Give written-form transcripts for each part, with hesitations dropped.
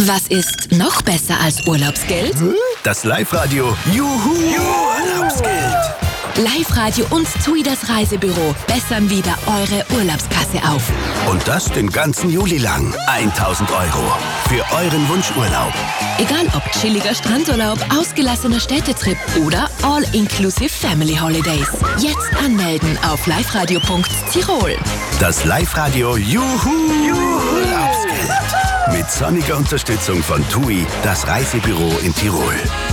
Was ist noch besser als Urlaubsgeld? Das Live-Radio Juhu Urlaubsgeld. Live-Radio und TUI, das Reisebüro, bessern wieder eure Urlaubskasse auf. Und das den ganzen Juli lang. 1.000 € für euren Wunschurlaub. Egal ob chilliger Strandurlaub, ausgelassener Städtetrip oder All-Inclusive Family Holidays. Jetzt anmelden auf liveradio.tirol. Das Live-Radio Juhu Urlaubsgeld. Mit sonniger Unterstützung von TUI, das Reisebüro in Tirol.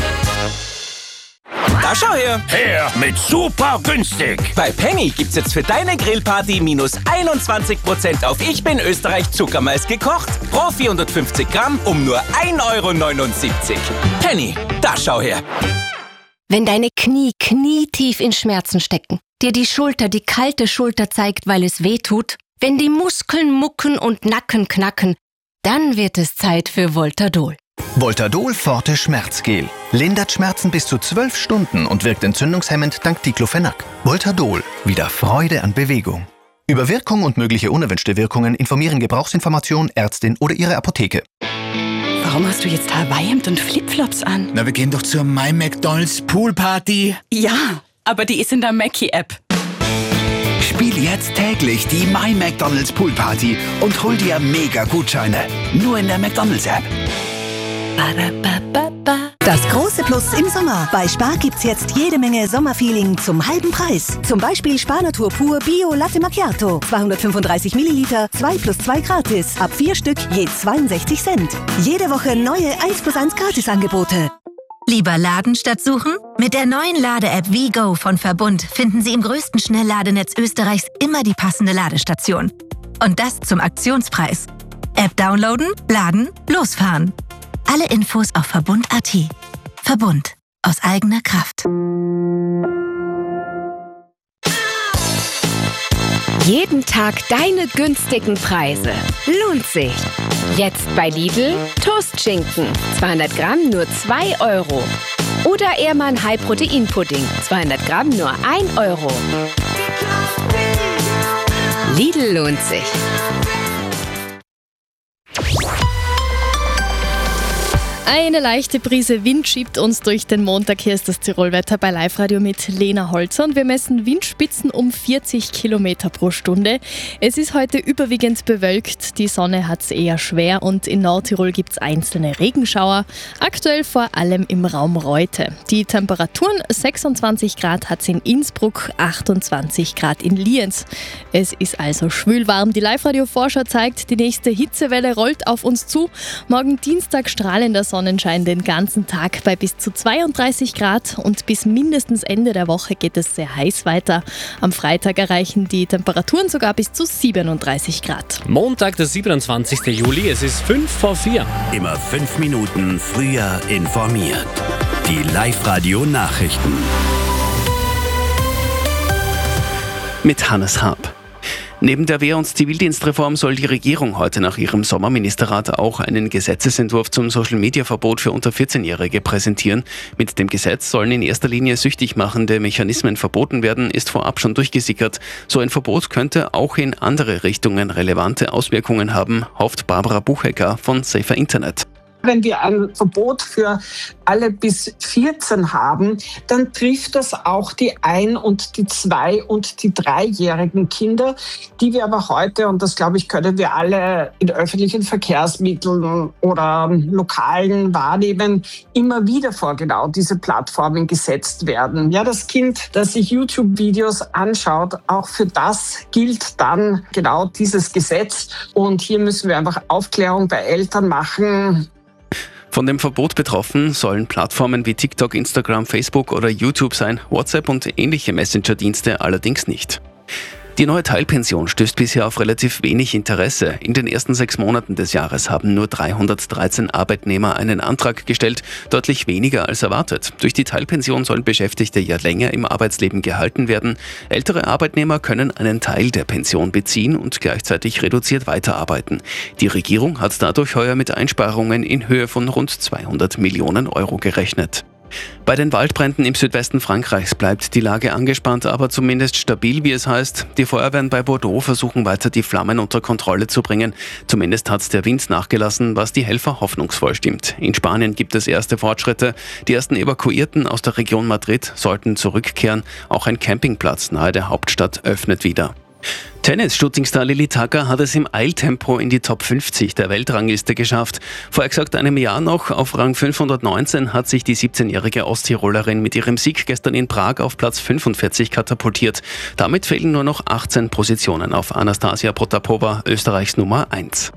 Da schau her! Her mit super günstig! Bei Penny gibt's jetzt für deine Grillparty minus 21% auf Ich bin Österreich Zuckermais gekocht. Pro 450 Gramm um nur 1,79 €. Penny, da schau her! Wenn deine Knie knietief in Schmerzen stecken, dir die Schulter die kalte Schulter zeigt, weil es weh tut, wenn die Muskeln mucken und Nacken knacken, dann wird es Zeit für Voltadol. Voltadol Forte Schmerzgel. Lindert Schmerzen bis zu 12 Stunden und wirkt entzündungshemmend dank Diclofenac. Voltadol. Wieder Freude an Bewegung. Über Wirkung und mögliche unerwünschte Wirkungen informieren Gebrauchsinformation, Ärztin oder Ihre Apotheke. Warum hast du jetzt Hawaii-Hemd und Flipflops an? Na, wir gehen doch zur My McDonald's Poolparty. Ja, aber die ist in der Mackie-App. Spiel jetzt täglich die My McDonald's Poolparty und hol dir Mega-Gutscheine. Nur in der McDonald's-App. Das große Plus im Sommer. Bei Spar gibt's jetzt jede Menge Sommerfeeling zum halben Preis. Zum Beispiel Spar Natur Pur Bio Latte Macchiato. 235 Milliliter, 2 + 2 gratis. Ab 4 Stück je 62 Cent. Jede Woche neue 1+1 Gratisangebote. Lieber laden statt suchen? Mit der neuen Lade-App WeGo von Verbund finden Sie im größten Schnellladenetz Österreichs immer die passende Ladestation. Und das zum Aktionspreis. App downloaden, laden, losfahren. Alle Infos auf Verbund.at. Verbund. Aus eigener Kraft. Jeden Tag deine günstigen Preise. Lohnt sich. Jetzt bei Lidl Toastschinken. 200 Gramm nur 2 €. Oder Ehrmann High-Protein-Pudding. 200 Gramm nur 1 €. Lidl lohnt sich. Eine leichte Prise Wind schiebt uns durch den Montag. Hier ist das Tirolwetter bei Live-Radio mit Lena Holzer und wir messen Windspitzen um 40 Kilometer pro Stunde. Es ist heute überwiegend bewölkt, die Sonne hat es eher schwer und in Nordtirol gibt es einzelne Regenschauer, aktuell vor allem im Raum Reute. Die Temperaturen 26 Grad hat es in Innsbruck, 28 Grad in Lienz. Es ist also schwülwarm. Die Live-Radio-Vorschau zeigt, die nächste Hitzewelle rollt auf uns zu. Morgen Dienstag strahlender Sonnenschein den ganzen Tag bei bis zu 32 Grad und bis mindestens Ende der Woche geht es sehr heiß weiter. Am Freitag erreichen die Temperaturen sogar bis zu 37 Grad. Montag, der 27. Juli, es ist 3:55. Immer 5 Minuten früher informiert. Die Live-Radio-Nachrichten. Mit Hannes Haab. Neben der Wehr- und Zivildienstreform soll die Regierung heute nach ihrem Sommerministerrat auch einen Gesetzesentwurf zum Social-Media-Verbot für unter 14-Jährige präsentieren. Mit dem Gesetz sollen in erster Linie süchtig machende Mechanismen verboten werden, ist vorab schon durchgesickert. So ein Verbot könnte auch in andere Richtungen relevante Auswirkungen haben, hofft Barbara Buchecker von Safer Internet. Wenn wir ein Verbot für alle bis 14 haben, dann trifft das auch die 1- und die 2- und die 3-jährigen Kinder, die wir aber heute, und das glaube ich, können wir alle in öffentlichen Verkehrsmitteln oder Lokalen wahrnehmen, immer wieder vor genau diese Plattformen gesetzt werden. Ja, das Kind, das sich YouTube-Videos anschaut, auch für das gilt dann genau dieses Gesetz. Und hier müssen wir einfach Aufklärung bei Eltern machen. Von dem Verbot betroffen sollen Plattformen wie TikTok, Instagram, Facebook oder YouTube sein, WhatsApp und ähnliche Messenger-Dienste allerdings nicht. Die neue Teilpension stößt bisher auf relativ wenig Interesse. In den ersten 6 Monaten des Jahres haben nur 313 Arbeitnehmer einen Antrag gestellt, deutlich weniger als erwartet. Durch die Teilpension sollen Beschäftigte ja länger im Arbeitsleben gehalten werden. Ältere Arbeitnehmer können einen Teil der Pension beziehen und gleichzeitig reduziert weiterarbeiten. Die Regierung hat dadurch heuer mit Einsparungen in Höhe von rund 200 Millionen € gerechnet. Bei den Waldbränden im Südwesten Frankreichs bleibt die Lage angespannt, aber zumindest stabil, wie es heißt. Die Feuerwehren bei Bordeaux versuchen weiter, die Flammen unter Kontrolle zu bringen. Zumindest hat der Wind nachgelassen, was die Helfer hoffnungsvoll stimmt. In Spanien gibt es erste Fortschritte. Die ersten Evakuierten aus der Region Madrid sollten zurückkehren. Auch ein Campingplatz nahe der Hauptstadt öffnet wieder. Tennis-Shootingstar Lili Tucker hat es im Eiltempo in die Top 50 der Weltrangliste geschafft. Vor exakt einem Jahr noch, auf Rang 519, hat sich die 17-jährige Osttirolerin mit ihrem Sieg gestern in Prag auf Platz 45 katapultiert. Damit fehlen nur noch 18 Positionen auf Anastasia Potapova, Österreichs Nummer 1.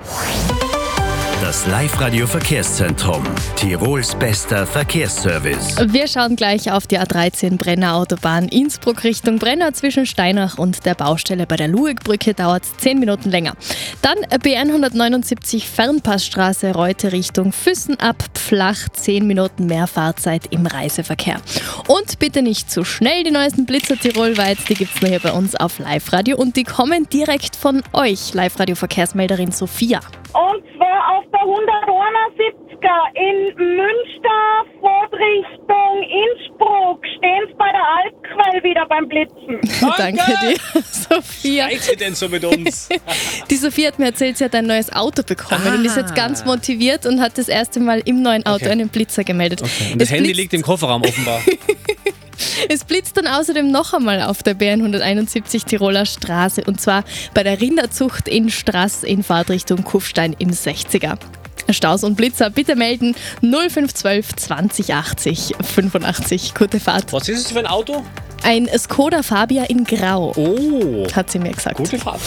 Das Live-Radio-Verkehrszentrum. Tirols bester Verkehrsservice. Wir schauen gleich auf die A13 Brenner Autobahn Innsbruck Richtung Brenner. Zwischen Steinach und der Baustelle bei der Luegbrücke dauert es 10 Minuten länger. Dann BN 179 Fernpassstraße Reute Richtung Füssen ab Pflach. 10 Minuten mehr Fahrzeit im Reiseverkehr. Und bitte nicht zu schnell, die neuesten Blitzer tirolweit, die gibt es nur hier bei uns auf Live-Radio und die kommen direkt von euch, Live-Radio-Verkehrsmelderin Sophia. Und zwar auf der 171er in Münster, Richtung Innsbruck, stehen sie bei der Alpquell wieder beim Blitzen. Danke dir, Sophia. Was sie denn so mit uns? Die Sophia hat mir erzählt, sie hat ein neues Auto bekommen und ist jetzt ganz motiviert und hat das erste Mal im neuen Auto einen Blitzer gemeldet. Okay. Und das Handy liegt im Kofferraum offenbar. Es blitzt dann außerdem noch einmal auf der BN 171 Tiroler Straße und zwar bei der Rinderzucht in Straß in Fahrtrichtung Kufstein im 60er. Staus und Blitzer bitte melden 0512 20 80 85. Gute Fahrt. Was ist es für ein Auto? Ein Skoda Fabia in Grau. Oh. Hat sie mir gesagt. Gute Fahrt.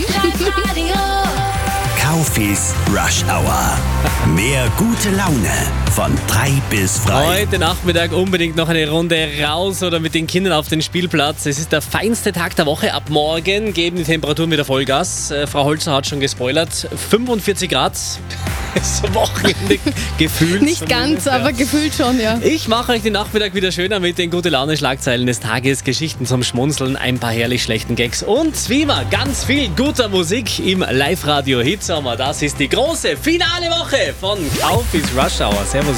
Kaufis Rush Hour. Mehr gute Laune von 3 bis frei. Heute Nachmittag unbedingt noch eine Runde raus oder mit den Kindern auf den Spielplatz. Es ist der feinste Tag der Woche. Ab morgen geben die Temperaturen wieder Vollgas. Frau Holzer hat schon gespoilert. 45 Grad. Das Wochenende gefühlt. Nicht ganz, aber gefühlt schon, ja. Ich mache euch den Nachmittag wieder schöner mit den Gute-Laune-Schlagzeilen des Tages, Geschichten zum Schmunzeln, ein paar herrlich schlechten Gags und wie immer ganz viel guter Musik im Live-Radio-Hitsommer. Das ist die große finale Woche von Kaufis Rush Hour. Servus.